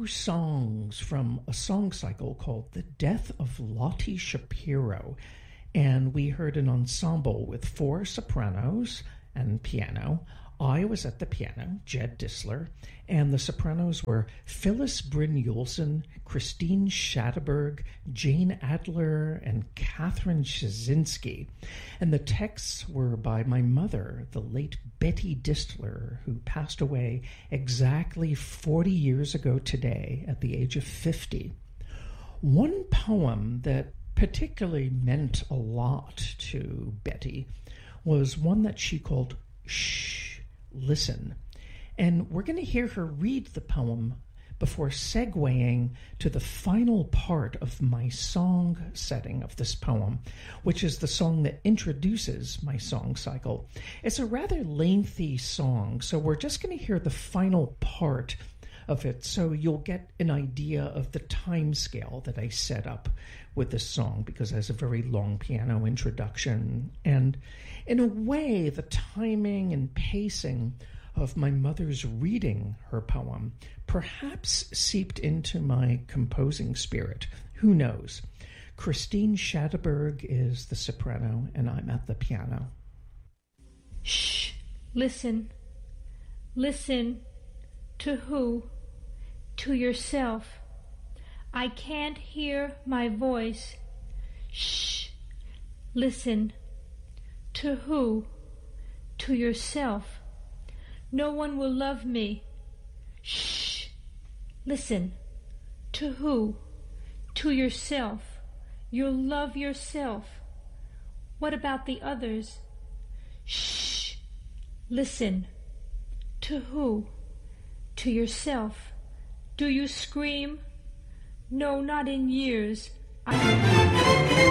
2 songs from a song cycle called The Death of Lottie Shapiro. And we heard an ensemble with 4 sopranos and piano. I was at the piano, Jed Disler, and the sopranos were Phyllis Brynjolfsson, Christine Schadeberg, Jane Adler, and Catherine Shazinski. And the texts were by my mother, the late Betty Distler, who passed away exactly 40 years ago today at the age of 50. One poem that particularly meant a lot to Betty was one that she called Shh, Listen. And we're going to hear her read the poem before segueing to the final part of my song setting of this poem, which is the song that introduces my song cycle. It's a rather lengthy song, so we're just going to hear the final part of it so you'll get an idea of the time scale that I set up with this song, because it has a very long piano introduction. And in a way, the timing and pacing of my mother's reading her poem perhaps seeped into my composing spirit. Who knows? Christine Schadeberg is the soprano, and I'm at the piano. Shh, listen. Listen. To who? To yourself. I can't hear my voice. Shh, listen. To who? To yourself. No one will love me. Shh, listen. To who? To yourself. You'll love yourself. What about the others? Shh, listen. To who? To yourself. Do you scream? No, not in years. I